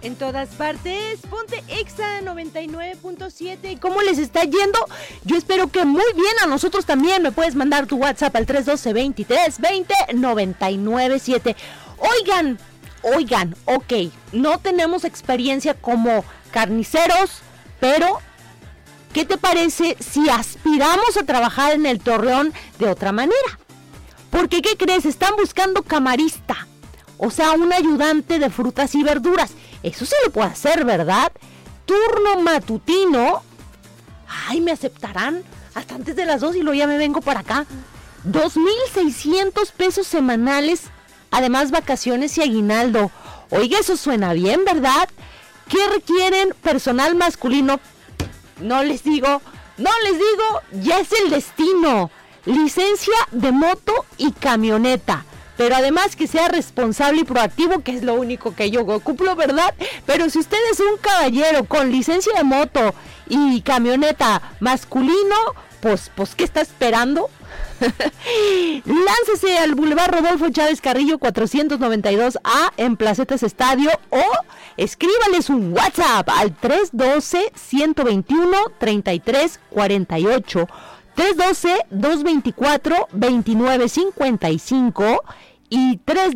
En todas partes, ponte Exa 99.7. ¿Cómo les está yendo? Yo espero que muy bien. A nosotros también. Me puedes mandar tu WhatsApp al 312-2320-997. Oigan, ok, no tenemos experiencia como carniceros, pero ¿qué te parece si aspiramos a trabajar en el Torreón de otra manera? Porque, ¿qué crees? Están buscando camarista, o sea, un ayudante de frutas y verduras. Eso se lo puede hacer, ¿verdad? Turno matutino. Ay, ¿me aceptarán? Hasta antes de las 2 y luego ya me vengo para acá. 2,600 pesos semanales, además vacaciones y aguinaldo. Oiga, eso suena bien, ¿verdad? ¿Qué requieren? Personal masculino. No les digo, ya es el destino. Licencia de moto y camioneta. Pero además que sea responsable y proactivo, que es lo único que yo cumplo, ¿verdad? Pero si usted es un caballero con licencia de moto y camioneta masculino, pues ¿qué está esperando? Láncese al Boulevard Rodolfo Chávez Carrillo 492A en Placetas Estadio o escríbales un WhatsApp al 312-121-3348, 312-224-2955 y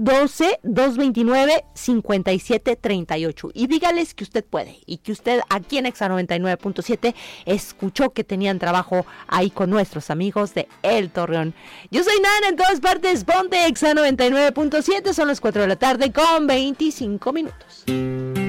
312-229-5738. Y dígales que usted puede y que usted aquí en Exa 99.7 escuchó que tenían trabajo ahí con nuestros amigos de El Torreón. Yo soy Nana, en todas partes, ponte Exa 99.7, son las 4 de la tarde con 25 minutos.